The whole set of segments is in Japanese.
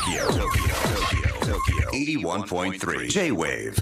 81.3 J-Wave。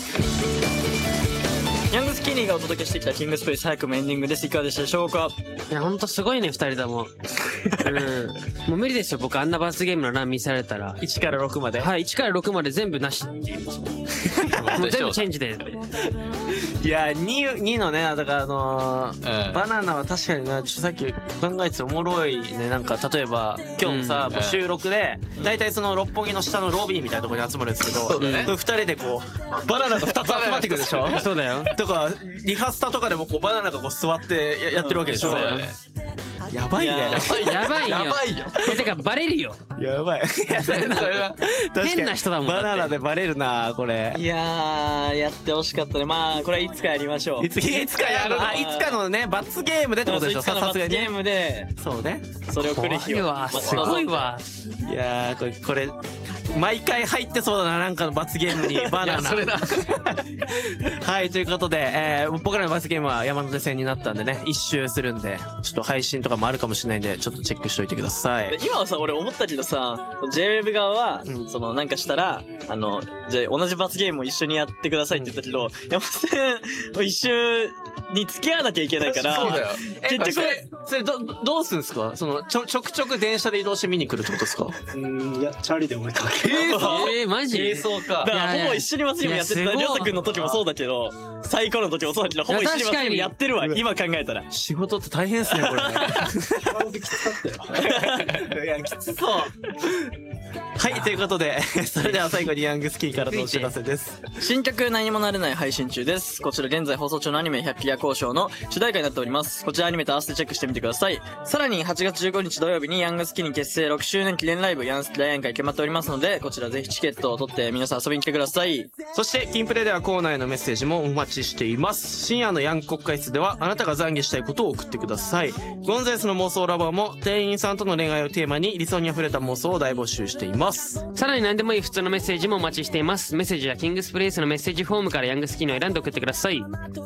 ヤングスキニーがお届けしてきたキングスプレイス早くもエンディングです。いかがでしたでしょうか。 いやほんとすごいね2人とももう無理ですよ僕あんな罰ゲームの欄見せられたら。 1から6まで。 はい1から6まで全部なしって言いますもんもう全部チェンジで。 いや 2のねだからバナナは確かになちょっとさっき考えてておもろいね。なんか例えば今日もさ、もう収録で大体その六本木の下のロビーみたいなところに集まるんですけど、2人でこうバナナが2つ集まってくるでしょそうだよ。 とかリハスタとかでもこうバナナがこう座ってやってるわけでしょ。やばいね。 やばいよ。 やばいよ。 てかバレるよ。 やばい。 それは変な人だもん。 バナナでバレるなこれ。 いやーやってほしかったね。まあこれはいつかやりましょう。 いつかやる。いつかのね罰ゲームでってことでしょ。 いつかの罰ゲームでそうね。 それを来る日を。 すごいわ。 いやーこれ毎回入ってそうだななんかの罰ゲームにバナナ。 それだ。 はいということで、僕らの罰ゲームは山手線になったんでね一周するんでちょっと配信とかもあるかもしれないんでちょっとチェックしといてください。 今はさ俺思ったけどさ J-Wave 側は、そのなんかしたらじゃあ同じ罰ゲームを一緒にやってくださいって言ったけど、山手線を一周に付き合わなきゃいけないからそうだよ。 結局それどうするんですか。そのちょくちょく電車で移動して見に来るってことですか。 いやチャリで降りただけ。 マジ？ そうか。 だからほぼ一緒に罰ゲームやってた。りょうたくんの時もそうだけどサイコロの時もそうだけどほぼ一緒に罰ゲームやってるわ今考えたら。 仕事って大変っすねこれね。 きつかったよ。 いやきつそう。はいということでそれでは最後にヤングスキーからのお知らせです。 新曲何もなれない配信中です。こちら現在放送中のアニメ百鬼夜行賞の主題歌になっております。こちらアニメと合わせてチェックしてみてください。さらに8月15日土曜日にヤングスキニ結成6周年記念ライブヤンスキ大宴会決まっておりますのでこちらぜひチケットを取って皆さん遊びに来てください。 そしてキンプレではコーナーへのメッセージもお待ちしています。深夜のヤング国会室ではあなたが懺悔したいことを送ってください。ゴンザレスの妄想ラバーも店員さんとの恋愛をテーマに理想にあふれた妄想を大募集しています。 さらに何でもいい普通のメッセージもお待ちしています。メッセージはキングスプレイスのメッセージフォームからヤングスキーの選んで送ってください。